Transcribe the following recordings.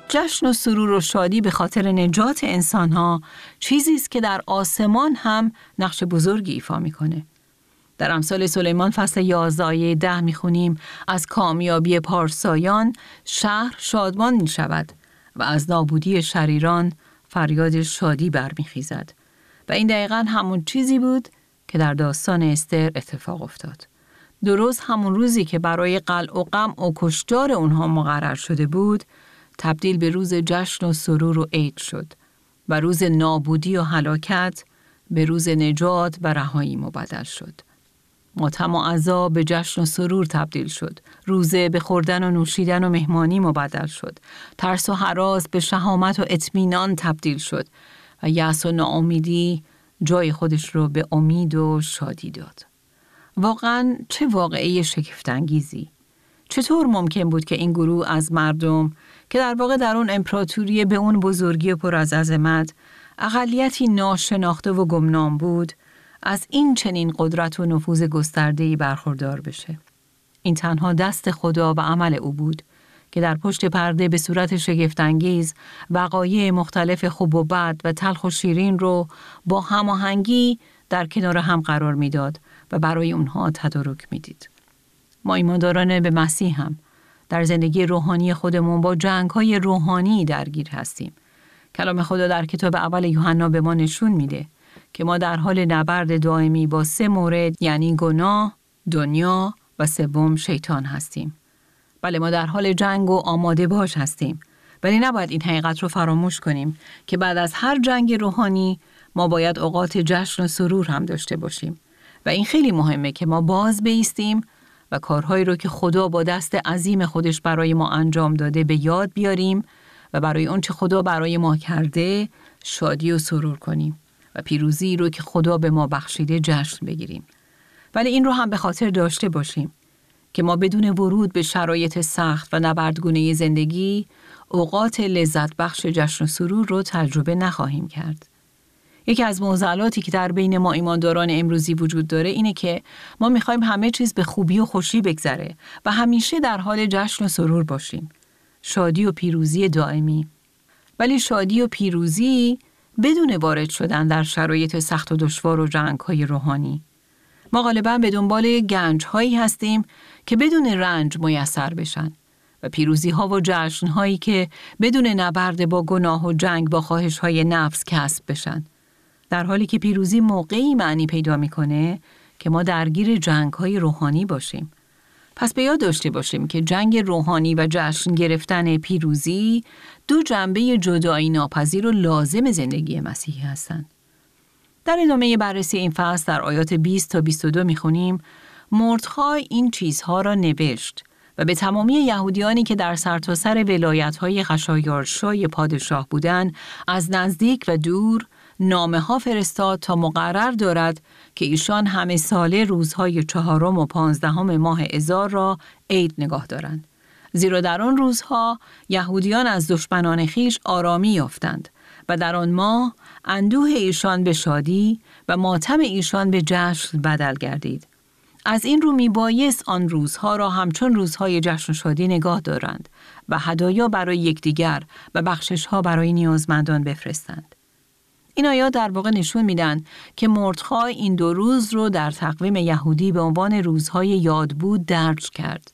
جشن و سرور و شادی به خاطر نجات انسانها چیزی است که در آسمان هم نقش بزرگی ایفا میکنه. در امثال سلیمان فصل 11 آیه 10 میخونیم از کامیابی پارسایان شهر شادمان میشود و از نابودی شریران فریاد شادی برمیخیزد. و این دقیقاً همون چیزی بود که در داستان استر اتفاق افتاد. درست همون روزی که برای قلع و قمع و کشتار اونها مقرر شده بود، تبدیل به روز جشن و سرور و عید شد و روز نابودی و هلاکت به روز نجات و رهایی مبدل شد. ماتم و عذاب به جشن و سرور تبدیل شد. روزه به خوردن و نوشیدن و مهمانی مبدل شد. ترس و هراس به شهامت و اطمینان تبدیل شد و یأس و ناامیدی جای خودش رو به امید و شادی داد. واقعاً چه واقعه شگفت‌انگیزی! چطور ممکن بود که این گروه از مردم که در واقع در اون امپراتوری به اون بزرگی و پر از عظمت اقلیتی ناشناخته و گمنام بود، از این چنین قدرت و نفوذ گسترده‌ای برخوردار بشه؟ این تنها دست خدا و عمل او بود که در پشت پرده به صورت شگفت‌انگیز وقایع مختلف خوب و بد و تلخ و شیرین رو با هماهنگی در کنار هم قرار میداد و برای اونها تدارک میدید. ما ایمانداران به مسیح هم در زندگی روحانی خودمون با جنگ‌های روحانی درگیر هستیم. کلام خدا در کتاب اول یوحنا به ما نشون میده که ما در حال نبرد دائمی با 3 مورد، یعنی گناه، دنیا و سوم شیطان هستیم. بله، ما در حال جنگ و آماده باش هستیم، ولی نباید این حقیقت رو فراموش کنیم که بعد از هر جنگ روحانی ما باید اوقات جشن و سرور هم داشته باشیم و این خیلی مهمه که ما باز بایستیم و کارهایی رو که خدا با دست عظیم خودش برای ما انجام داده به یاد بیاریم و برای اون چه خدا برای ما کرده شادی و سرور کنیم و پیروزی رو که خدا به ما بخشیده جشن بگیریم. ولی این رو هم به خاطر داشته باشیم که ما بدون ورود به شرایط سخت و نبردگونه زندگی اوقات لذت بخش جشن و سرور رو تجربه نخواهیم کرد. یکی از معضلاتی که در بین ما ایمانداران امروزی وجود داره اینه که ما میخوایم همه چیز به خوبی و خوشی بگذره و همیشه در حال جشن و سرور باشیم. شادی و پیروزی دائمی. ولی شادی و پیروزی بدون وارد شدن در شرایط سخت و دشوار و جنگ‌های روحانی. ما غالباً به دنبال گنج‌هایی هستیم که بدون رنج میسر بشن و پیروزی‌ها و جشن‌هایی که بدون نبرد با گناه و جنگ با خواهش‌های نفس کسب بشن. در حالی که پیروزی موقعی معنی پیدا می‌کنه که ما درگیر جنگ‌های روحانی باشیم. پس به یاد داشته باشیم که جنگ روحانی و جشن گرفتن پیروزی 2 جنبه جدایی ناپذیر و لازم زندگی مسیحی هستند. در ادامه بررسی این فصل در آیات 20 تا 22 می‌خونیم مردخای این چیزها را نوشت و به تمامی یهودیانی که در سرتاسر ولایت‌های خشایارشای پادشاه بودند از نزدیک و دور نامه‌ها فرستاد تا مقرر دارد که ایشان همه ساله روزهای 4 و 15 ماه آذار را عید نگاه دارند. زیرا در آن روزها یهودیان از دشمنان خیش آرامی یافتند و در آن ماه اندوه ایشان به شادی و ماتم ایشان به جشن بدل گردید. از این رو میبایست آن روزها را همچون روزهای جشن و شادی نگاه دارند و هدایا برای یکدیگر و بخشش‌ها برای نیازمندان بفرستند. این آیات در واقع نشون میدن که مردخای این 2 روز رو در تقویم یهودی به عنوان روزهای یادبود درج کرد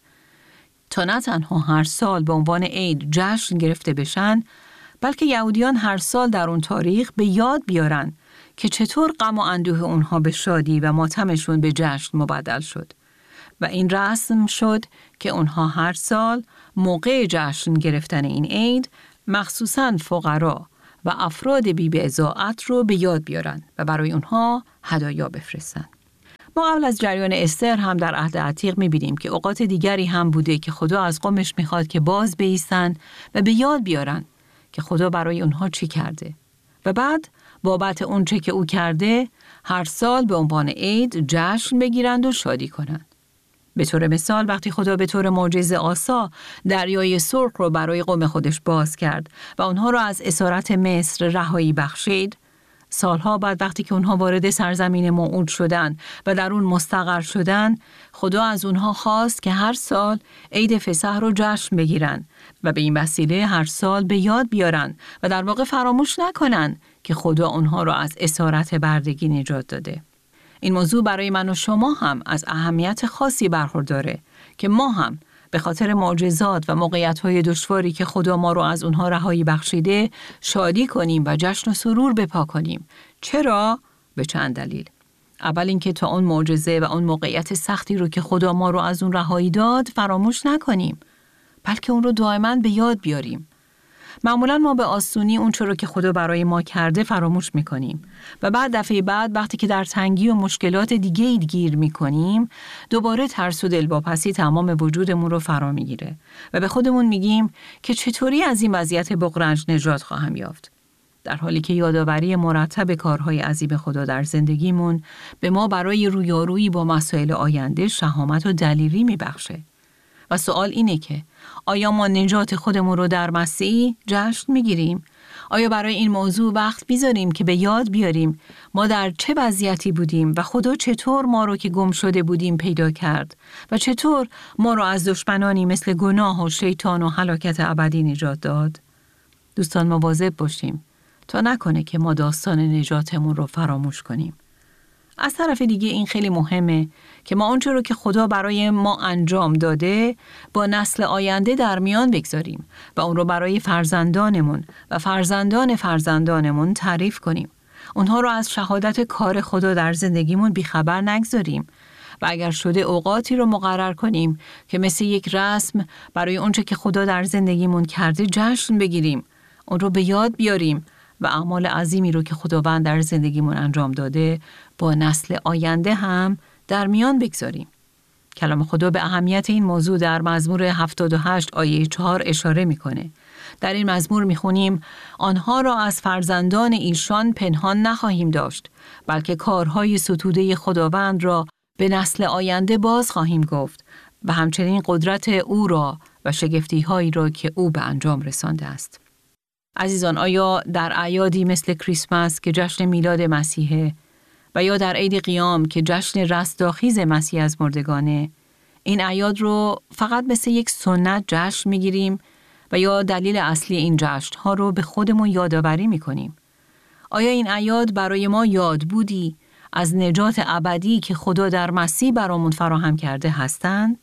تا نه تنها هر سال به عنوان عید جشن گرفته بشن، بلکه یهودیان هر سال در اون تاریخ به یاد بیارن که چطور غم و اندوه اونها به شادی و ماتمشون به جشن مبدل شد و این رسم شد که اونها هر سال موقع جشن گرفتن این عید مخصوصاً فقرا و افراد بی بضاعت رو به یاد بیارن و برای اونها هدایا بفرستن. ما قبل از جریان استر هم در عهد عتیق می‌بینیم که اوقات دیگری هم بوده که خدا از قومش می‌خواد که باز بایستن و به یاد بیارن که خدا برای اونها چی کرده و بعد بابت اون چه که او کرده هر سال به عنوان عید جشن بگیرند و شادی کنند. به طور مثال وقتی خدا به طور معجزه عصا دریای سرخ رو برای قوم خودش باز کرد و اونها رو از اسارت مصر رهایی بخشید، سالها بعد وقتی که اونها وارد سرزمین موعود شدن و در اون مستقر شدن، خدا از اونها خواست که هر سال عید فسح رو جشن بگیرن و به این وسیله هر سال به یاد بیارن و در واقع فراموش نکنن که خدا اونها رو از اسارت بردگی نجات داده. این موضوع برای من و شما هم از اهمیت خاصی برخورداره که ما هم به خاطر معجزات و موقعیت‌های دشواری که خدا ما رو از اونها رهایی بخشیده شادی کنیم و جشن و سرور بپا کنیم. چرا؟ به چند دلیل. اول اینکه تا اون معجزه و اون موقعیت سختی رو که خدا ما رو از اون رهایی داد فراموش نکنیم، بلکه اون رو دائما به یاد بیاریم. معمولا ما به آسونی اون چرا که خدا برای ما کرده فراموش میکنیم و بعد دفعه بعد وقتی که در تنگی و مشکلات دیگه گیر میکنیم دوباره ترس و دلواپسی تمام وجودمون رو فرا میگیره و به خودمون میگیم که چطوری از این وضعیت بغرنج نجات خواهم یافت، در حالی که یادآوری مرتب کارهای عظیم خدا در زندگیمون به ما برای رویارویی با مسائل آینده شهامت و دلیری میبخشه. و سوال اینه که آیا ما نجات خودمون رو در مسیح جشن میگیریم؟ آیا برای این موضوع وقت میذاریم که به یاد بیاریم ما در چه وضعیتی بودیم و خدا چطور ما رو که گم شده بودیم پیدا کرد و چطور ما رو از دشمنانی مثل گناه و شیطان و هلاکت ابدی نجات داد؟ دوستان مواظب باشیم تا نکنه که ما داستان نجاتمون رو فراموش کنیم. از طرف دیگه این خیلی مهمه که ما اونچه رو که خدا برای ما انجام داده با نسل آینده در میان بگذاریم و اون رو برای فرزندانمون و فرزندان فرزندانمون تعریف کنیم. اونها رو از شهادت کار خدا در زندگیمون بیخبر نگذاریم و اگر شده اوقاتی رو مقرر کنیم که مثل یک رسم برای اونچه که خدا در زندگیمون کرده جشن بگیریم، اون رو به یاد بیاریم و اعمال عظیمی رو که خداوند در زندگیمون انجام داده با نسل آینده هم در میان بگذاریم. کلام خدا به اهمیت این موضوع در مزمور 78 آیه 4 اشاره میکنه. در این مزمور میخونیم آنها را از فرزندان ایشان پنهان نخواهیم داشت، بلکه کارهای ستوده خداوند را به نسل آینده باز خواهیم گفت و همچنین قدرت او را و شگفتی‌هایی را که او به انجام رسانده است. عزیزان، آیا در اعیادی مثل کریسمس که جشن میلاد مسیحه و یا در عید قیام که جشن رستاخیز مسیح از مردگانه، این اعیاد رو فقط مثل یک سنت جشن میگیریم و یا دلیل اصلی این جشن‌ها رو به خودمون یادآوری میکنیم؟ آیا این اعیاد برای ما یاد بودی از نجات ابدی که خدا در مسیح برامون فراهم کرده هستند؟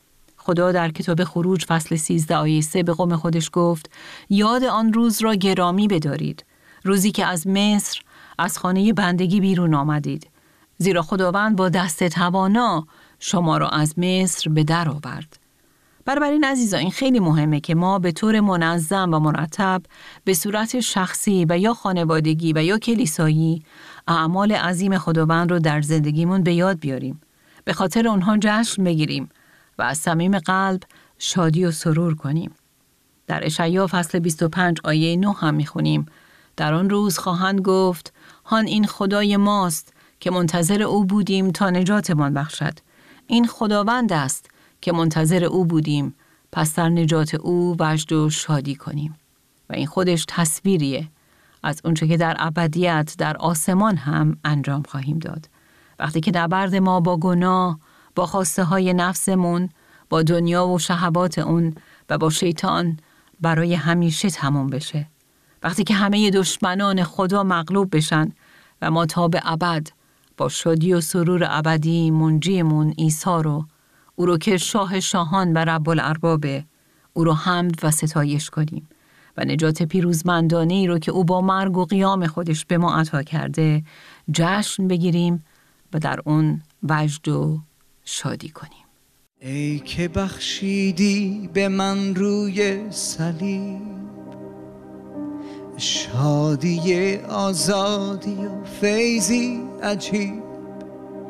خدا در کتاب خروج فصل 13 آیه 3 به قوم خودش گفت یاد آن روز را گرامی بدارید، روزی که از مصر از خانه بندگی بیرون آمدید، زیرا خداوند با دست توانا شما را از مصر به در آورد. بنابراین عزیزان، این خیلی مهمه که ما به طور منظم و مرتب به صورت شخصی و یا خانوادگی و یا کلیسایی اعمال عظیم خداوند رو در زندگیمون به یاد بیاریم، به خاطر اونها جشن بگیریم و از صمیم قلب شادی و سرور کنیم. در اشعیا فصل 25 آیه 9 هم میخونیم در آن روز خواهند گفت هان این خدای ماست که منتظر او بودیم تا نجاتمان بخشد. این خداوند است که منتظر او بودیم پس در نجات او وجد و شادی کنیم. و این خودش تصویریه از اونچه که در ابدیت در آسمان هم انجام خواهیم داد. وقتی که نبرد ما با گناه، با خواسته های نفسمون، با دنیا و شهوات اون و با شیطان برای همیشه تمام بشه. وقتی که همه دشمنان خدا مغلوب بشن و ما تا به ابد با شادی و سرور ابدی منجیمون عیسی رو، او رو که شاه شاهان و رب الاربابه، او رو حمد و ستایش کنیم و نجات پیروزمندانه‌ای رو که او با مرگ و قیام خودش به ما عطا کرده جشن بگیریم و در اون وجد و شادی کنیم. ای که بخشیدی به من روی صلیب شادی آزادی و فیضی عجیب،